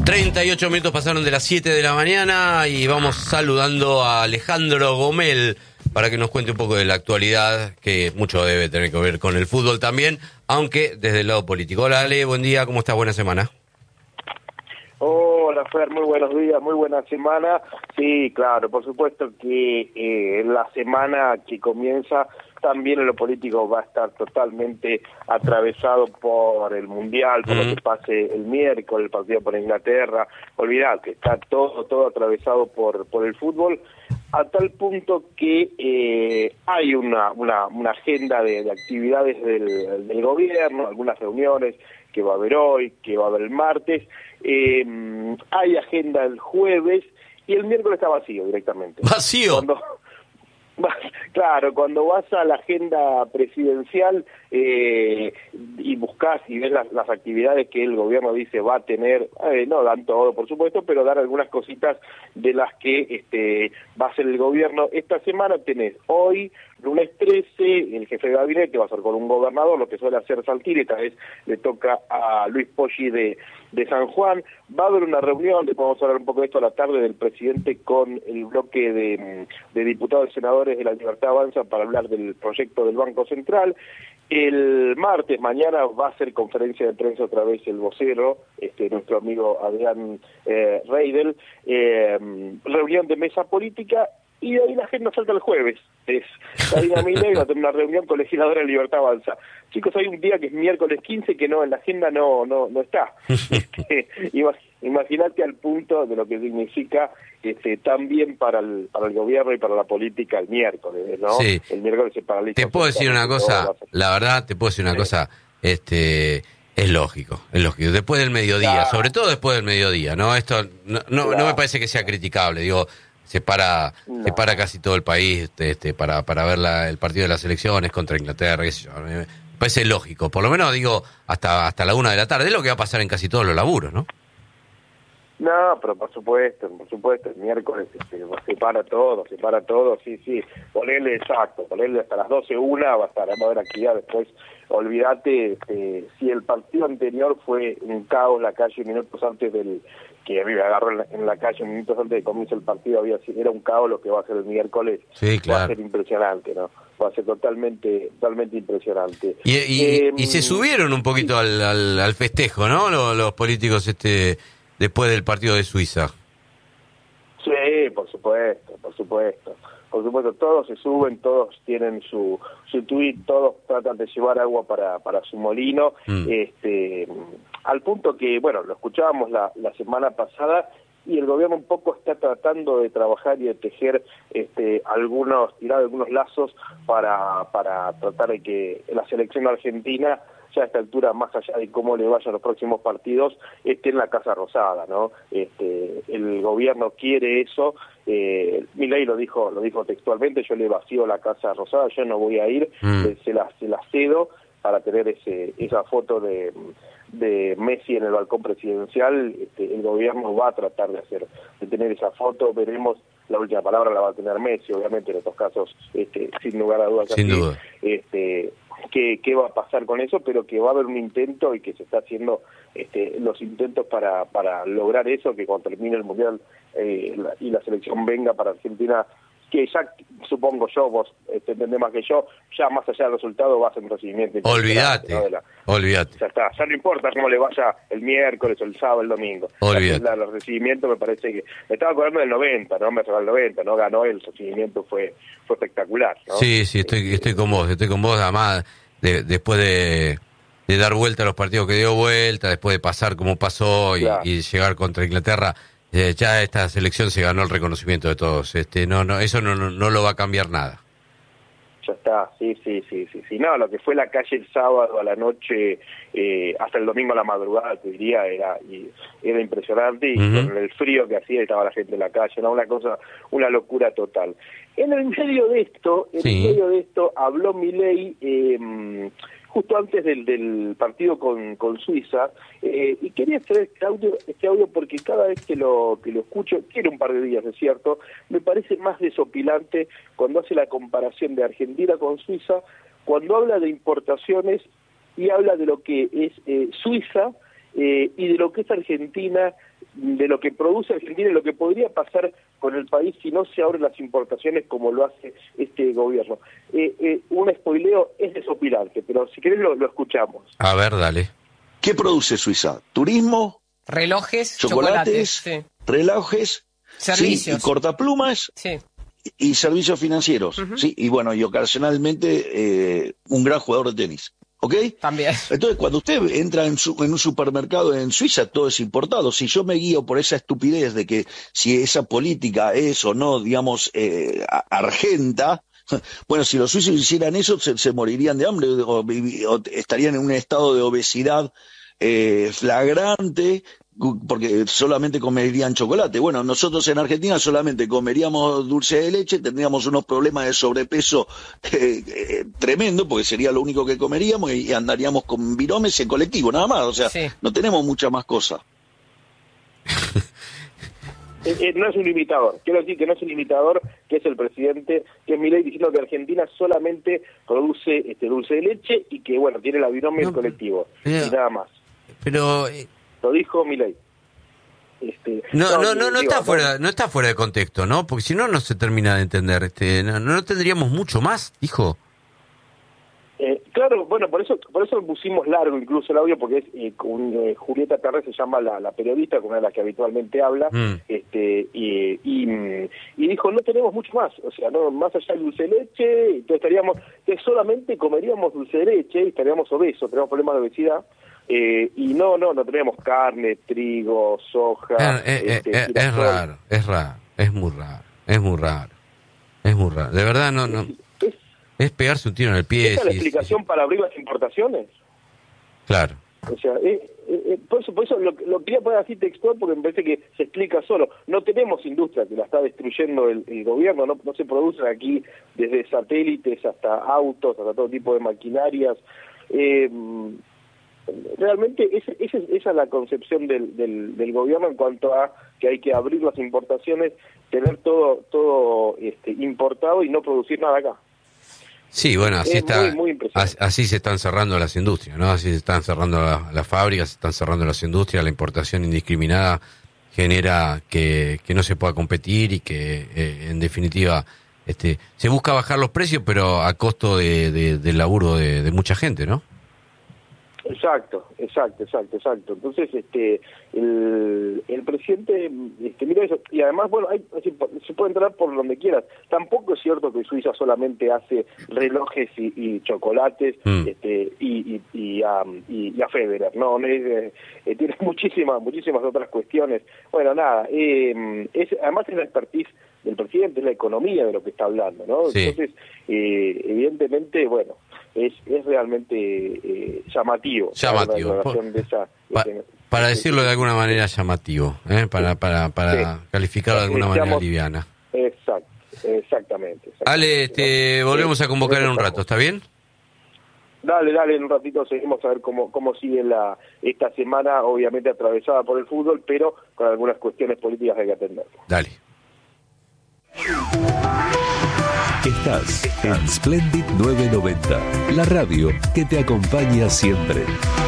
38 minutos pasaron de las 7 de la mañana y vamos saludando a Alejandro Gomel para que nos cuente un poco de la actualidad, que mucho debe tener que ver con el fútbol también, aunque desde el lado político. Hola Ale, buen día, ¿cómo estás? Buena semana. Hola Fer, muy buenos días, muy buena semana. Sí, claro, por supuesto que la semana que comienza también en lo político va a estar totalmente atravesado por el Mundial, por lo que pase el miércoles, el partido por Inglaterra. Olvidate, está todo atravesado por el fútbol, a tal punto que hay una agenda de actividades del gobierno, algunas reuniones que va a haber hoy, que va a haber el martes, hay agenda el jueves y el miércoles está vacío directamente. ¿Vacío? Claro, cuando vas a la agenda presidencial y buscas y ves las actividades que el gobierno dice va a tener, no dan todo por supuesto, pero dan algunas cositas de las que va a hacer el gobierno. Esta semana tenés hoy, lunes 13, el jefe de gabinete va a ser con un gobernador, lo que suele hacer Santilli, esta vez le toca a Luis Poggi de San Juan. Va a haber una reunión, después vamos a hablar un poco de esto a la tarde, del presidente con el bloque de diputados y senadores de la Libertad Avanza para hablar del proyecto del Banco Central. El martes, mañana, va a ser conferencia de prensa otra vez el vocero, nuestro amigo Adrián Reidel, reunión de mesa política. Y de ahí la agenda salta el jueves. Karina Milei va a tener una reunión con legisladora de Libertad Avanza. Chicos, hay un día que es miércoles 15 que no en la agenda no está. Imagínate al punto de lo que significa también para el gobierno y para la política el miércoles, ¿no? Sí. El miércoles se paraliza. Te puedo decir una cosa, la verdad, te puedo decir una cosa, es lógico. Después del mediodía, sobre todo después del mediodía, ¿no? Esto no me parece que sea criticable, digo. Se para casi todo el país para ver el partido de las elecciones contra Inglaterra, qué sé yo. Me parece lógico, por lo menos digo hasta la 1 de la tarde, es lo que va a pasar en casi todos los laburos, ¿no? No, pero por supuesto, el miércoles se para todo, sí, ponele hasta las 12:01 va a haber actividad después. Olvídate, si el partido anterior fue un caos, la calle minutos antes que a mí me agarró en la calle minutos antes de comienzo el partido, era un caos, lo que va a ser el miércoles, sí, claro. Va a ser impresionante, ¿no? Va a ser totalmente impresionante. Y se subieron un poquito al festejo, ¿no? Los políticos después del partido de Suiza. Sí, por supuesto, todos se suben, todos tienen su tuit, todos tratan de llevar agua para su molino, al punto que, bueno, lo escuchábamos la semana pasada, y el gobierno un poco está tratando de trabajar y de tejer tirar algunos lazos para tratar de que la selección argentina, ya a esta altura, más allá de cómo le vayan los próximos partidos, esté en la Casa Rosada, ¿no? El gobierno quiere eso. Milei lo dijo textualmente: yo le vacío la Casa Rosada, yo no voy a ir, se la cedo para tener esa foto de Messi en el balcón presidencial. El gobierno va a tratar de tener esa foto. Veremos, la última palabra la va a tener Messi, obviamente, en estos casos, sin lugar a dudas. Sin duda. ¿Qué va a pasar con eso? Pero que va a haber un intento, y que se está haciendo los intentos para lograr eso, que cuando termine el Mundial y la selección venga para Argentina, que ya, supongo yo, vos entendés más que yo, ya más allá del resultado va a ser un recibimiento. Olvídate. Ya está, ya no importa cómo le vaya el miércoles o el sábado, el domingo. El recibimiento me parece que... Me estaba acordando del 90, ¿no? El 90, ¿no? Ganó, el recibimiento fue espectacular, ¿no? Sí, estoy con vos, además, después de dar vuelta a los partidos que dio vuelta, después de pasar como pasó claro, y llegar contra Inglaterra, ya esta selección se ganó el reconocimiento de todos. Eso no lo va a cambiar nada. Ya está, sí. No, lo que fue la calle el sábado a la noche, hasta el domingo a la madrugada, te diría, era impresionante, y con el frío que hacía estaba la gente en la calle, ¿no? Una locura total. En el medio de esto, habló Milei justo antes del partido con Suiza, y quería hacer este audio porque cada vez que lo escucho, tiene un par de días, es cierto, me parece más desopilante cuando hace la comparación de Argentina con Suiza, cuando habla de importaciones y habla de lo que es Suiza y de lo que es Argentina, de lo que produce Argentina y lo que podría pasar con el país si no se abren las importaciones como lo hace este gobierno. Un spoileo es desopilante, pero si querés lo escuchamos. A ver, dale. ¿Qué produce Suiza? ¿Turismo? Relojes, chocolates, sí. Relojes, servicios, sí, y cortaplumas, sí, y servicios financieros, sí, y bueno, y ocasionalmente un gran jugador de tenis. ¿Ok? También. Entonces, cuando usted entra en un supermercado en Suiza, todo es importado. Si yo me guío por esa estupidez de que si esa política es o no, digamos, argenta, bueno, si los suizos hicieran eso, se morirían de hambre o estarían en un estado de obesidad flagrante, porque solamente comerían chocolate. Bueno, nosotros en Argentina solamente comeríamos dulce de leche, tendríamos unos problemas de sobrepeso tremendo, porque sería lo único que comeríamos, y andaríamos con viromes en colectivo, nada más. O sea, sí, no tenemos mucha más cosa. No es un limitador, quiero decir que no es un limitador, que es el presidente, que es Milei, diciendo que Argentina solamente produce dulce de leche y que, bueno, tiene la binomio en colectivo, y nada más. Pero lo dijo Milei. No está fuera de contexto, ¿no? Porque si no, no se termina de entender. No tendríamos mucho más, dijo. Claro, bueno, por eso pusimos largo incluso el audio, porque es Julieta Terré, se llama la periodista, con una de las que habitualmente habla, y dijo, no tenemos mucho más, o sea, no más allá del dulce de leche, entonces solamente comeríamos dulce de leche y estaríamos obesos, tenemos problemas de obesidad, y no tenemos carne, trigo, soja. Es raro, es muy raro, de verdad no. Es pegarse un tiro en el pie. ¿Esa es la explicación para abrir las importaciones? Claro. O sea, por eso lo quería poner así textual, porque me parece que se explica solo. No tenemos industria, que la está destruyendo el gobierno, no se producen aquí desde satélites hasta autos, hasta todo tipo de maquinarias. Realmente esa es la concepción del gobierno en cuanto a que hay que abrir las importaciones, tener todo importado y no producir nada acá. Sí, bueno, así se están cerrando las industrias, ¿no? Así se están cerrando las fábricas, se están cerrando las industrias, la importación indiscriminada genera que no se pueda competir y que, en definitiva, se busca bajar los precios, pero a costo del laburo de mucha gente, ¿no? Exacto. Entonces, el presidente mira eso, y además, bueno, se puede entrar por donde quieras. Tampoco es cierto que Suiza solamente hace relojes y chocolates, y a Federer, ¿no? Tiene muchísimas otras cuestiones. Bueno, nada, además es la expertise del presidente, es la economía de lo que está hablando, ¿no? Sí. Entonces, evidentemente, bueno, es realmente llamativo. Para decirlo de alguna manera llamativo, para calificarlo de alguna manera liviana. Exactamente. Ale, volvemos a convocar en un rato, ¿está bien? Dale, en un ratito seguimos a ver cómo sigue esta semana, obviamente atravesada por el fútbol, pero con algunas cuestiones políticas que hay que atender. Dale. Estás en Splendid 990, la radio que te acompaña siempre.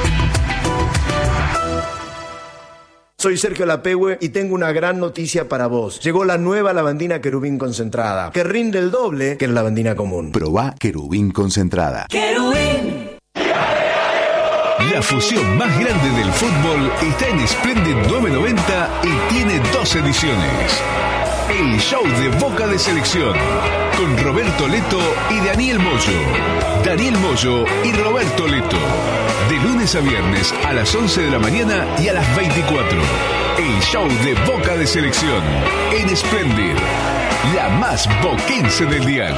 Soy Sergio Lapehue y tengo una gran noticia para vos. Llegó la nueva lavandina Querubín concentrada, que rinde el doble que la lavandina común. Probá Querubín concentrada. ¡Querubín! La fusión más grande del fútbol está en Splendid 990 y tiene 2 ediciones. El show de Boca de Selección, con Roberto Leto y Daniel Moyo. Daniel Moyo y Roberto Leto. De lunes a viernes a las 11 de la mañana y a las 24. El show de Boca de Selección, en Splendid, la más boquense del dial.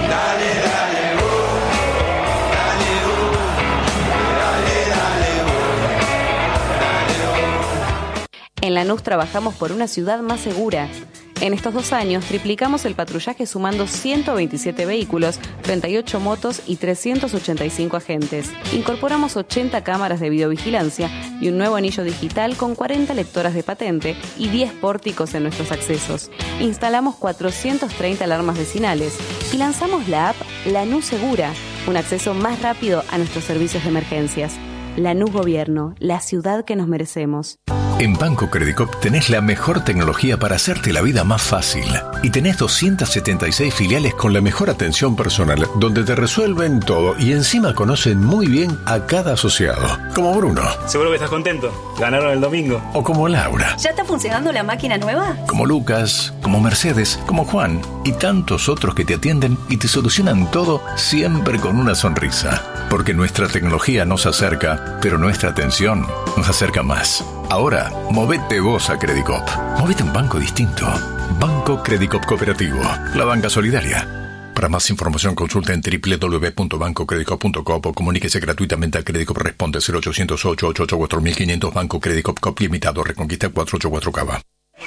En Lanús trabajamos por una ciudad más segura. En estos 2 años triplicamos el patrullaje sumando 127 vehículos, 38 motos y 385 agentes. Incorporamos 80 cámaras de videovigilancia y un nuevo anillo digital con 40 lectoras de patente y 10 pórticos en nuestros accesos. Instalamos 430 alarmas vecinales y lanzamos la app Lanús Segura, un acceso más rápido a nuestros servicios de emergencias. Lanús Gobierno, la ciudad que nos merecemos. En Banco Credicop tenés la mejor tecnología para hacerte la vida más fácil. Y tenés 276 filiales con la mejor atención personal, donde te resuelven todo y encima conocen muy bien a cada asociado. Como Bruno. Seguro que estás contento. Ganaron el domingo. O como Laura. ¿Ya está funcionando la máquina nueva? Como Lucas, como Mercedes, como Juan y tantos otros que te atienden y te solucionan todo siempre con una sonrisa. Porque nuestra tecnología nos acerca, pero nuestra atención nos acerca más. Ahora, movete vos a Credicop. Movete a un banco distinto. Banco Credicop Cooperativo. La banca solidaria. Para más información consulta en www.bancocredicop.com o comuníquese gratuitamente a Credicop. Responde 0800-888-4500. Banco Credicop Cop Limitado. Reconquista 484 Cava.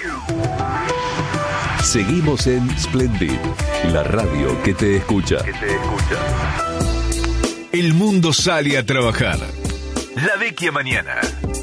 Seguimos en Splendid, la radio que te escucha. El mundo sale a trabajar. La vecchia mañana.